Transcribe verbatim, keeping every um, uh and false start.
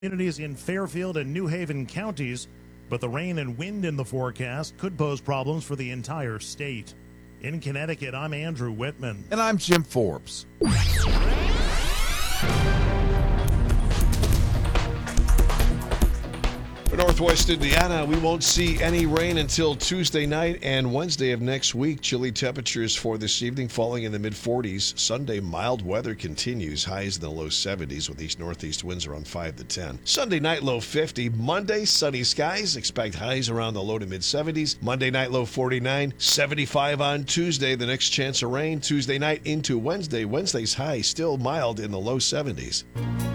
Communities in Fairfield and New Haven counties, but the rain and wind in the forecast could pose problems for the entire state. In Connecticut, I'm Andrew Whitman. And I'm Jim Forbes. For Northwest Indiana, we won't see any rain until Tuesday night and Wednesday of next week. Chilly temperatures for this evening falling in the mid forties. Sunday, mild weather continues. Highs in the low seventies with east-northeast winds around five to ten. Sunday night, low fifty. Monday, sunny skies. Expect highs around the low to mid seventies. Monday night, low forty-nine. seventy-five on Tuesday. The next chance of rain Tuesday night into Wednesday. Wednesday's high still mild in the low seventies.